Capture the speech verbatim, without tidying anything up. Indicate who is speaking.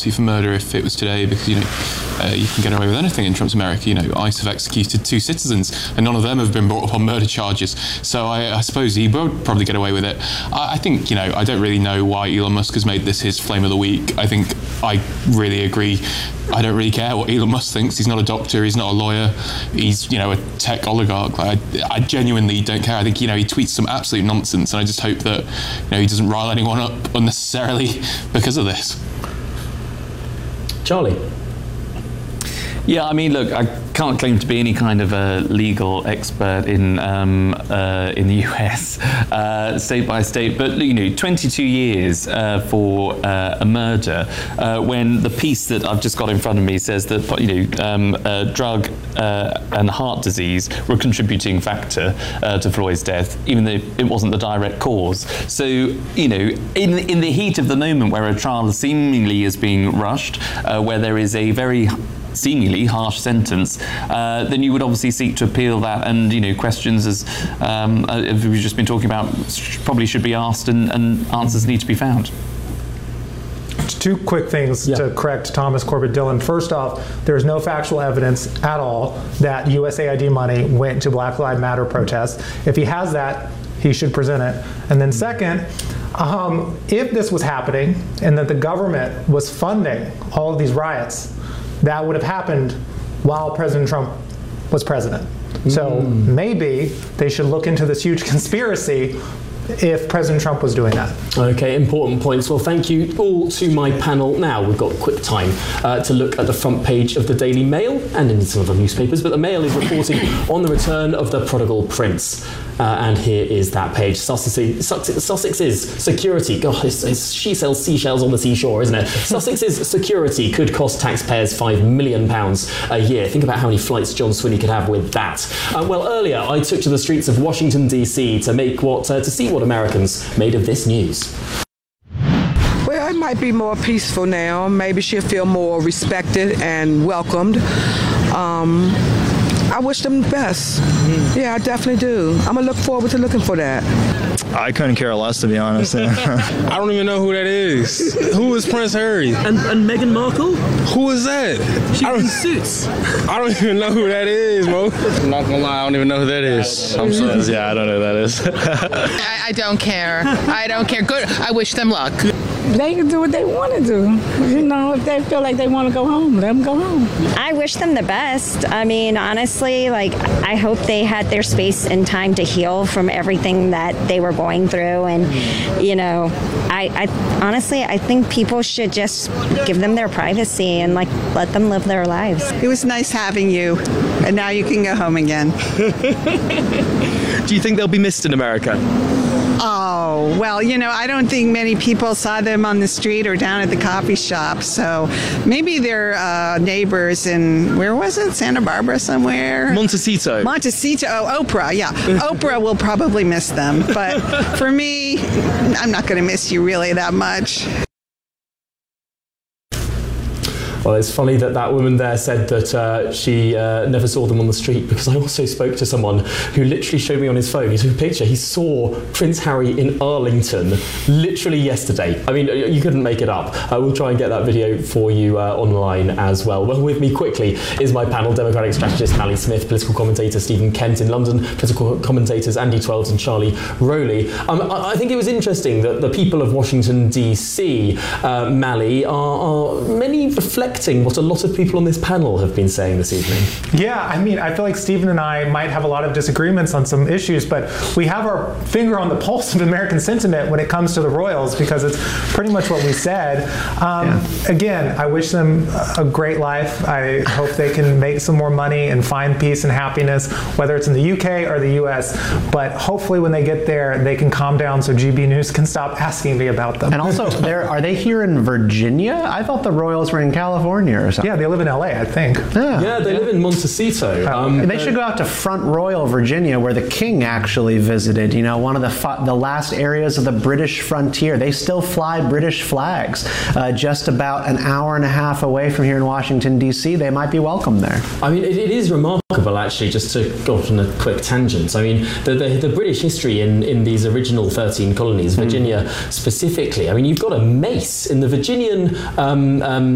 Speaker 1: autopsy for murder if it was today, because, you know, uh, you can get away with anything in Trump's America. You know, ICE have executed two citizens, and none of them have been brought up on murder charges. So I, I suppose he would probably get away with it. I, I think, you know, I don't really know why Elon Musk has made this his flame of the week. I think I really agree. I don't really care what Elon Musk thinks. He's not a doctor. He's not a lawyer. He's, you know, a tech oligarch. Like, I, I genuinely don't care. I think, you know, he tweets some absolute nonsense, and I just hope that, you know, he doesn't rile anyone up unnecessarily because of this.
Speaker 2: Charlie.
Speaker 3: Yeah, I mean, look, I can't claim to be any kind of a legal expert in um, uh, in the U S, uh, state by state, but, you know, twenty-two years uh, for uh, a murder, uh, when the piece that I've just got in front of me says that, you know, um, uh, drug uh, and heart disease were a contributing factor uh, to Floyd's death, even though it wasn't the direct cause. So, you know, in in the heat of the moment where a trial seemingly is being rushed, uh, where there is a very seemingly harsh sentence, uh, then you would obviously seek to appeal that, and, you know, questions as um, as we've just been talking about probably should be asked, and, and answers need to be found.
Speaker 4: Two quick things yeah. to correct Thomas Corbett Dillon. First off, there's no factual evidence at all that U S A I D money went to Black Lives Matter protests. If he has that, he should present it. And then second, um, if this was happening and that the government was funding all of these riots, that would have happened while President Trump was president. Mm. So maybe they should look into this huge conspiracy if President Trump was doing that.
Speaker 2: Okay, important points. Well, thank you all to my panel. Now we've got quick time uh, to look at the front page of the Daily Mail and indeed some other newspapers, but the Mail is reporting on the return of the prodigal prince. Uh, and here is that page. Sussex, Sussex's security. God, it's, it's, she sells seashells on the seashore, isn't it? Sussex's security could cost taxpayers five million pounds a year. Think about how many flights John Swinney could have with that. Uh, well, earlier I took to the streets of Washington, D C to make what uh, to see what Americans made of this news.
Speaker 5: Well, it might be more peaceful now. Maybe she'll feel more respected and welcomed. Um, I wish them the best. Mm. Yeah, I definitely do. I'm gonna look forward to looking for that.
Speaker 6: I couldn't care less, to be honest.
Speaker 7: I don't even know who that is. Who is Prince Harry?
Speaker 2: And, and Meghan Markle?
Speaker 7: Who is that?
Speaker 2: She's in Suits.
Speaker 7: I don't even know who that is, bro. I'm not gonna lie, I don't even know who that is. I'm sorry.
Speaker 6: Yeah, I don't know who that is.
Speaker 8: I, I don't care. I don't care. Good. I wish them luck.
Speaker 9: They can do what they want to do. You know, if they feel like they want to go home, let them go home.
Speaker 10: I wish them the best. I mean, honestly, like, I hope they had their space and time to heal from everything that they were going through. And, you know, I, I honestly, I think people should just give them their privacy and, like, let them live their lives.
Speaker 11: It was nice having you, and now you can go home again.
Speaker 6: Do you think they'll be missed in America?
Speaker 11: Oh, well, you know, I don't think many people saw them on the street or down at the coffee shop. So maybe they're uh, neighbors in, where was it? Santa Barbara somewhere?
Speaker 6: Montecito.
Speaker 11: Montecito. Oh, Oprah. Yeah. Oprah will probably miss them. But for me, I'm not going to miss you really that much.
Speaker 2: Well, it's funny that that woman there said that uh, she uh, never saw them on the street, because I also spoke to someone who literally showed me on his phone, he took a picture, he saw Prince Harry in Arlington literally yesterday. I mean, you couldn't make it up. I will try and get that video for you uh, online as well. Well, with me quickly is my panel, Democratic strategist Mally Smith, political commentator Stephen Kent in London, political commentators Andy Twelves and Charlie Rowley. Um, I, I think it was interesting that the people of Washington, D C, uh, Mally, are, are many reflecting what a lot of people on this panel have been saying this evening.
Speaker 4: Yeah, I mean, I feel like Stephen and I might have a lot of disagreements on some issues, but we have our finger on the pulse of American sentiment when it comes to the Royals, because it's pretty much what we said. Um, yeah. Again, I wish them a great life. I hope they can make some more money and find peace and happiness, whether it's in the U K or the U S. But hopefully when they get there, they can calm down so G B News can stop asking me about them.
Speaker 12: And also, are they here in Virginia? I thought the Royals were in California or something.
Speaker 4: Yeah, they live in L A, I think.
Speaker 2: Yeah, yeah they yeah. live in Montecito.
Speaker 12: Um, they should go out to Front Royal, Virginia, where the King actually visited. You know, one of the fu- the last areas of the British frontier. They still fly British flags. Uh, just about an hour and a half away from here in Washington, D C. They might be welcome there.
Speaker 2: I mean, it, it is remarkable, actually, just to go off on a quick tangent. I mean, the, the, the British history in, in these original thirteen colonies, Virginia mm. specifically, I mean, you've got a mace in the Virginian um, um,